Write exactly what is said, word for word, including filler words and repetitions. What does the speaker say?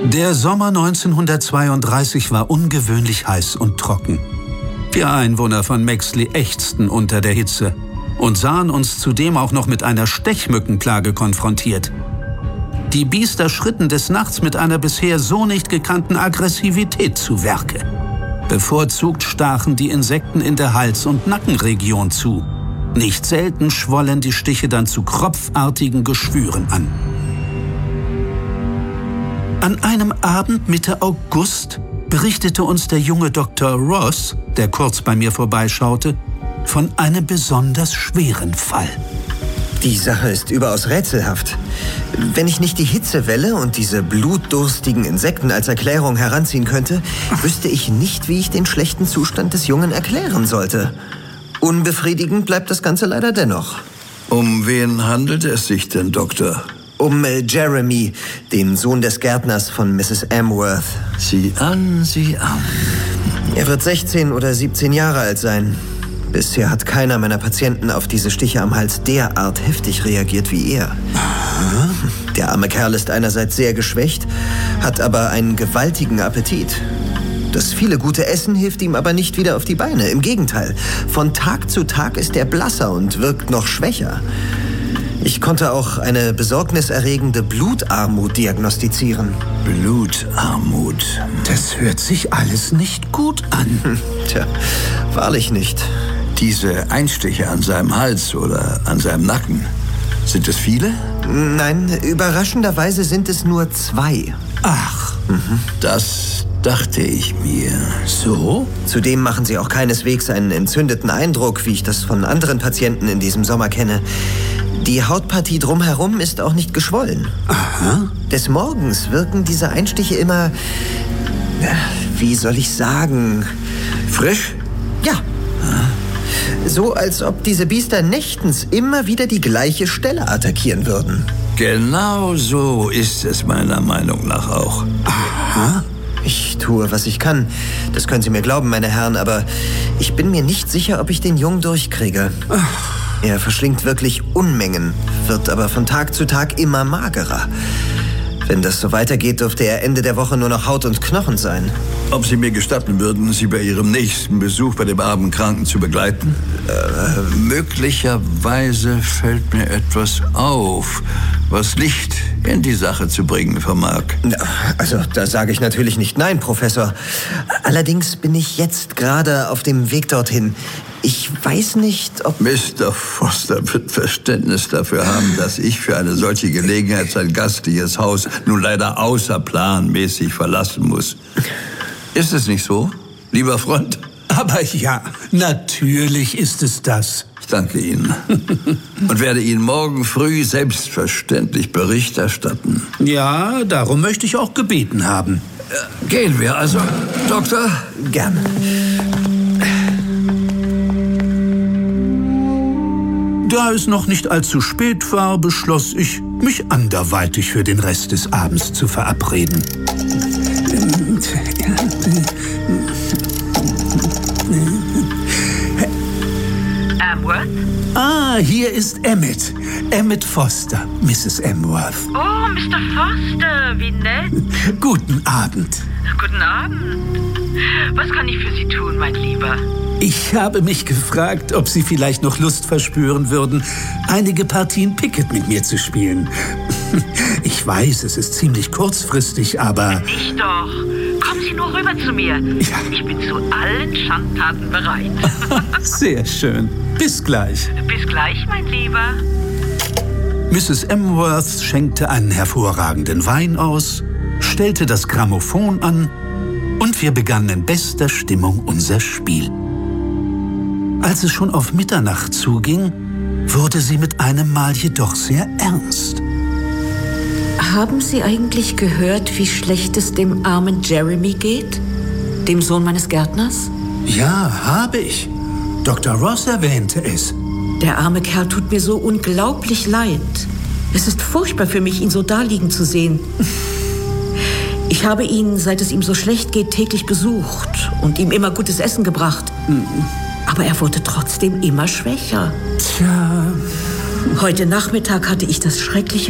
Der Sommer neunzehnhundertzweiunddreißig war ungewöhnlich heiß und trocken. Wir Einwohner von Mexley ächzten unter der Hitze und sahen uns zudem auch noch mit einer Stechmückenplage konfrontiert. Die Biester schritten des Nachts mit einer bisher so nicht gekannten Aggressivität zu Werke. Bevorzugt stachen die Insekten in der Hals- und Nackenregion zu. Nicht selten schwollen die Stiche dann zu kropfartigen Geschwüren an. An einem Abend Mitte August berichtete uns der junge Doktor Ross, der kurz bei mir vorbeischaute, von einem besonders schweren Fall. Die Sache ist überaus rätselhaft. Wenn ich nicht die Hitzewelle und diese blutdurstigen Insekten als Erklärung heranziehen könnte, wüsste ich nicht, wie ich den schlechten Zustand des Jungen erklären sollte. Unbefriedigend bleibt das Ganze leider dennoch. Um wen handelt es sich denn, Doktor? Um äh, Jeremy, den Sohn des Gärtners von Misses Amworth. Sieh an, sieh an. Er wird sechzehn oder siebzehn Jahre alt sein. Bisher hat keiner meiner Patienten auf diese Stiche am Hals derart heftig reagiert wie er. Der arme Kerl ist einerseits sehr geschwächt, hat aber einen gewaltigen Appetit. Das viele gute Essen hilft ihm aber nicht wieder auf die Beine. Im Gegenteil, von Tag zu Tag ist er blasser und wirkt noch schwächer. Ich konnte auch eine besorgniserregende Blutarmut diagnostizieren. Blutarmut? Das hört sich alles nicht gut an. Tja, wahrlich nicht. Diese Einstiche an seinem Hals oder an seinem Nacken, sind es viele? Nein, überraschenderweise sind es nur zwei. Ach, Mhm. Das dachte ich mir. so? Zudem machen sie auch keineswegs einen entzündeten Eindruck, wie ich das von anderen Patienten in diesem Sommer kenne. Die Hautpartie drumherum ist auch nicht geschwollen. Aha. Des Morgens wirken diese Einstiche immer, wie soll ich sagen, Frisch? ja. So, als ob diese Biester nächtens immer wieder die gleiche Stelle attackieren würden. Genau so ist es meiner Meinung nach auch. Aha. Ich tue, was ich kann. Das können Sie mir glauben, meine Herren, aber ich bin mir nicht sicher, ob ich den Jungen durchkriege. Er verschlingt wirklich Unmengen, wird aber von Tag zu Tag immer magerer. Wenn das so weitergeht, dürfte er Ende der Woche nur noch Haut und Knochen sein. Ob Sie mir gestatten würden, Sie bei Ihrem nächsten Besuch bei dem armen Kranken zu begleiten? Äh, möglicherweise fällt mir etwas auf, was Licht in die Sache zu bringen vermag. Also, da sage ich natürlich nicht nein, Professor. Allerdings bin ich jetzt gerade auf dem Weg dorthin. Ich weiß nicht, ob... Mister Foster wird Verständnis dafür haben, dass ich für eine solche Gelegenheit sein gastliches Haus nun leider außerplanmäßig verlassen muss. Ist es nicht so, lieber Freund? Aber ja, natürlich ist es das. Ich danke Ihnen und werde Ihnen morgen früh selbstverständlich Bericht erstatten. Ja, darum möchte ich auch gebeten haben. Äh, gehen wir also, Doktor? Gerne. Da es noch nicht allzu spät war, beschloss ich, mich anderweitig für den Rest des Abends zu verabreden. Amworth? Ah, hier ist Emmett. Emmett Foster, Misses Amworth. Oh, Mister Foster, wie nett. Guten Abend. Guten Abend. Was kann ich für Sie tun, mein Lieber? Ich habe mich gefragt, ob Sie vielleicht noch Lust verspüren würden, einige Partien Picket mit mir zu spielen. Ich weiß, es ist ziemlich kurzfristig, aber... Ich doch. Kommen Sie nur rüber zu mir. Ja. Ich bin zu allen Schandtaten bereit. Sehr schön. Bis gleich. Bis gleich, mein Lieber. Misses Amworth schenkte einen hervorragenden Wein aus, stellte das Grammophon an und wir begannen in bester Stimmung unser Spiel. Als es schon auf Mitternacht zuging, wurde sie mit einem Mal jedoch sehr ernst. Haben Sie eigentlich gehört, wie schlecht es dem armen Jeremy geht? Dem Sohn meines Gärtners? Ja, habe ich. Doktor Ross erwähnte es. Der arme Kerl tut mir so unglaublich leid. Es ist furchtbar für mich, ihn so daliegen zu sehen. Ich habe ihn, seit es ihm so schlecht geht, täglich besucht und ihm immer gutes Essen gebracht. Aber er wurde trotzdem immer schwächer. Tja, Heute Nachmittag hatte ich das schreckliche